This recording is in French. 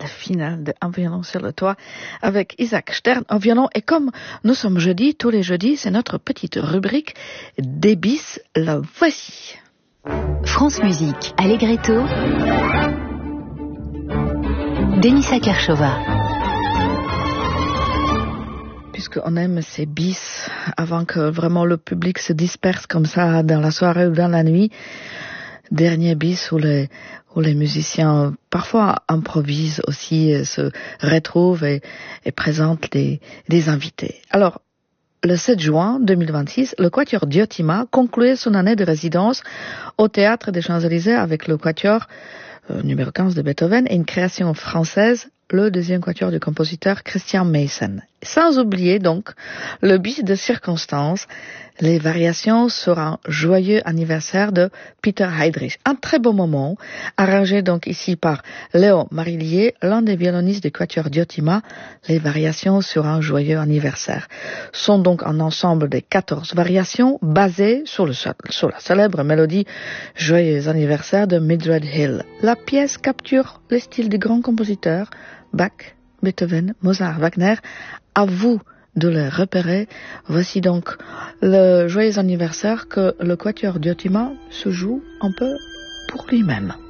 la finale de Un violon sur le toit avec Isaac Stern au violon. Et comme nous sommes jeudi, tous les jeudis, c'est notre petite rubrique des bis. La voici. France Musique, Allegretto, Denisa Kershova. Puisqu'on aime ces bis avant que vraiment le public se disperse comme ça dans la soirée ou dans la nuit. Dernier bis où les musiciens parfois improvisent aussi, se retrouvent et présentent des invités. Alors, le 7 juin 2026, le Quatuor Diotima concluait son année de résidence au Théâtre des Champs-Élysées avec le Quatuor numéro 15 de Beethoven et une création française, le deuxième quatuor du compositeur Christian Meyssen. Sans oublier donc le bis de circonstance, les variations sur un joyeux anniversaire de Peter Heydrich. Un très beau moment, arrangé donc ici par Léo Marillier, l'un des violonistes du quatuor Diotima. Les variations sur un joyeux anniversaire sont donc un ensemble de 14 variations basées sur la célèbre mélodie Joyeux anniversaire de Mildred Hill. La pièce capture le style des grands compositeurs Bach, Beethoven, Mozart, Wagner. À vous de les repérer. Voici donc le joyeux anniversaire que le Quatuor Diotima se joue un peu pour lui-même.